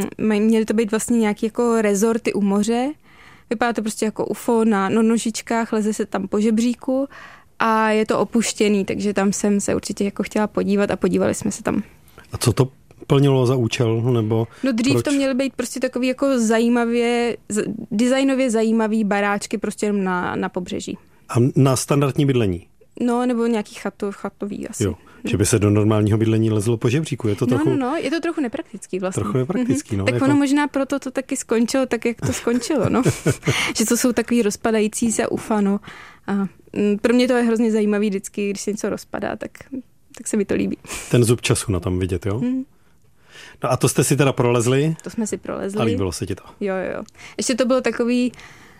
měly to být vlastně nějaký jako rezorty u moře. Vypadá to prostě jako UFO na nožičkách, leze se tam po žebříku a je to opuštěný, takže tam jsem se určitě jako chtěla podívat a podívali jsme se tam. A co to plnilo za účel? Nebo no dřív proč? To měly být prostě takový jako designově zajímavý baráčky prostě jenom na pobřeží. A na standardní bydlení? No, nebo nějaký chatový asi. Jo, že by se do normálního bydlení lezlo po žebříku. Je to trochu... No, je to trochu nepraktický vlastně. Trochu nepraktický, no. Tak jako... ono možná proto to taky skončilo tak, jak to skončilo, no. Že to jsou takový rozpadající se ufa, no. A pro mě to je hrozně zajímavý vždycky, když se něco rozpadá, tak se mi to líbí. Ten zub času na tom vidět, jo? No a to jste si teda prolezli? To jsme si prolezli. A líbilo se ti to? Jo. Ještě to bylo takový...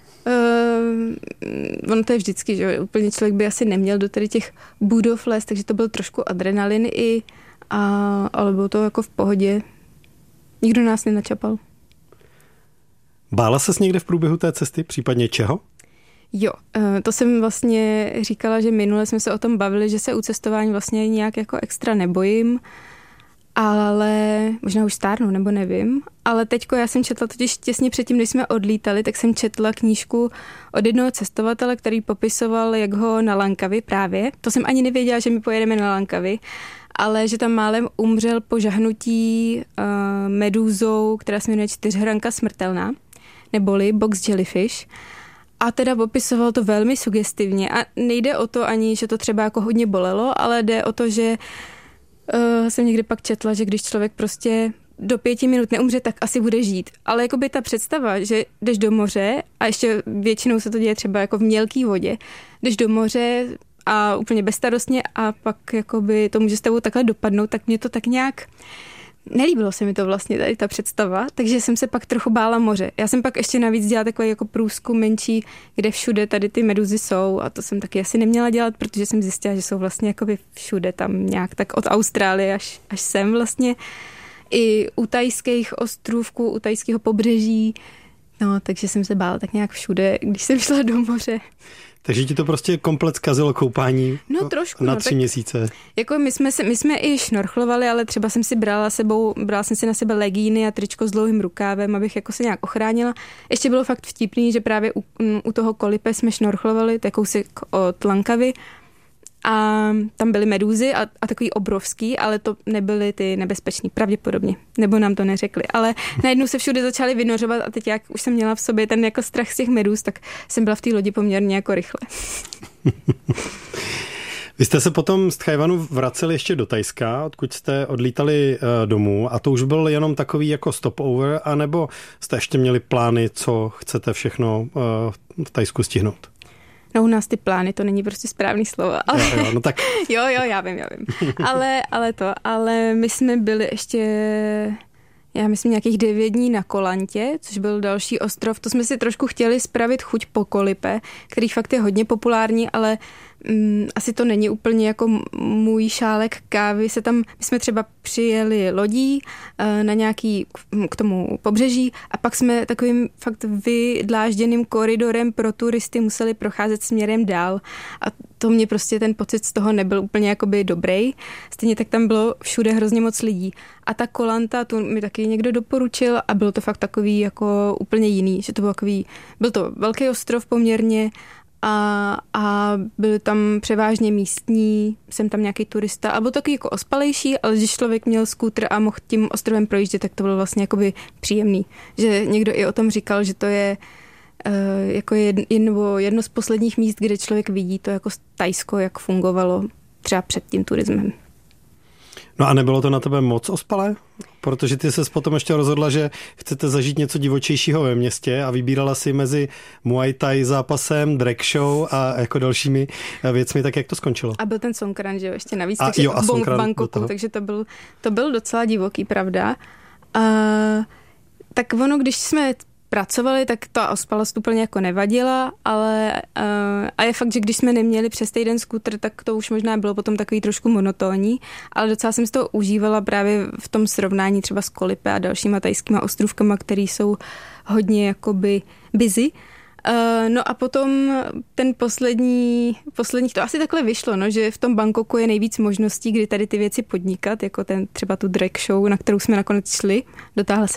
ono to je vždycky, že úplně člověk by asi neměl do tady těch budov les, takže to byl trošku adrenalin ale bylo to jako v pohodě. Nikdo nás nenačapal. Bála ses někde v průběhu té cesty, případně čeho? Jo, to jsem vlastně říkala, že minule jsme se o tom bavili, že se u cestování vlastně nějak jako extra nebojím, ale možná už stárnu, nebo nevím. Ale teďko já jsem četla totiž těsně předtím, než jsme odlítali, tak jsem četla knížku od jednoho cestovatele, který popisoval, jak ho na Langkawi právě. To jsem ani nevěděla, že my pojedeme na Langkawi, ale že tam málem umřel po žahnutí medúzou, která se jmenuje čtyřhranka smrtelná, neboli box jellyfish. A teda popisoval to velmi sugestivně. A nejde o to ani, že to třeba jako hodně bolelo, ale jde o to, že jsem někdy pak četla, že když člověk prostě do 5 minut neumře, tak asi bude žít. Ale jakoby ta představa, že jdeš do moře a ještě většinou se to děje třeba jako v mělký vodě, jdeš do moře a úplně bezstarostně a pak jakoby to může s tebou takhle dopadnout, tak mě to tak nějak nelíbilo se mi to vlastně tady ta představa, takže jsem se pak trochu bála moře. Já jsem pak ještě navíc dělala takový jako průzkum menší, kde všude tady ty meduzy jsou a to jsem taky asi neměla dělat, protože jsem zjistila, že jsou vlastně jakoby všude tam nějak tak od Austrálie až sem vlastně. I u tajských ostrůvků, u tajského pobřeží. No, takže jsem se bála tak nějak všude, když jsem šla do moře. Takže ti to prostě komplet zkazilo koupání trošku, na 3 měsíce. Jako my jsme i šnorchlovali, ale třeba jsem si brala jsem si na sebe legíny a tričko s dlouhým rukávem, abych jako se nějak ochránila. Ještě bylo fakt vtipný, že právě u toho Kolipe jsme šnorchlovali, to kousek od Langkawi, a tam byly medúzy a takový obrovský, ale to nebyly ty nebezpečný, pravděpodobně, nebo nám to neřekli. Ale najednou se všude začaly vynořovat a teď jak už jsem měla v sobě ten jako strach z těch medúz, tak jsem byla v té lodi poměrně jako rychle. Vy jste se potom z Tchaj-wanu vraceli ještě do Thajska, odkud jste odlítali domů a to už byl jenom takový jako stopover, anebo jste ještě měli plány, co chcete všechno v Thajsku stihnout? No u nás ty plány, to není prostě správný slovo. Ale... Jo, no tak... jo, já vím. Ale my jsme byli ještě, já myslím, nějakých 9 dní na Koh Lantě, což byl další ostrov. To jsme si trošku chtěli spravit chuť po Kolipe, který fakt je hodně populární, ale asi to není úplně jako můj šálek kávy. My jsme třeba přijeli lodí na nějaký k tomu pobřeží a pak jsme takovým fakt vydlážděným koridorem pro turisty museli procházet směrem dál a to mě prostě ten pocit z toho nebyl úplně jakoby dobrý. Stejně tak tam bylo všude hrozně moc lidí. A ta Koh Lanta, tu mi taky někdo doporučil a bylo to fakt takový jako úplně jiný, že to byl to velký ostrov poměrně a byli tam převážně místní, jsem tam nějaký turista a byl takový jako ospalejší, ale když člověk měl skútr a mohl tím ostrovem projíždět, tak to bylo vlastně jakoby příjemný. Že někdo i o tom říkal, že to je jako jedno z posledních míst, kde člověk vidí to jako Thajsko, jak fungovalo třeba před tím turismem. No a nebylo to na tebe moc ospalé? Protože ty ses potom ještě rozhodla, že chcete zažít něco divočejšího ve městě a vybírala si mezi Muay Thai zápasem, drag show a jako dalšími věcmi, tak jak to skončilo? A byl ten Songkran, že jo, ještě navíc, takže v Bangkoku, takže to byl docela divoký, pravda. Tak ono, když jsme pracovali, tak ta ospalost úplně jako nevadila, ale a je fakt, že když jsme neměli přes týden skútr, tak to už možná bylo potom takový trošku monotónní, ale docela jsem si to užívala právě v tom srovnání třeba s Kolipe a dalšíma tajskýma ostrůvkama, který jsou hodně jakoby busy. No a potom ten poslední to asi takhle vyšlo, no, že v tom Bangkoku je nejvíc možností, kdy tady ty věci podnikat, jako třeba tu drag show, na kterou jsme nakonec šli, dotáhla se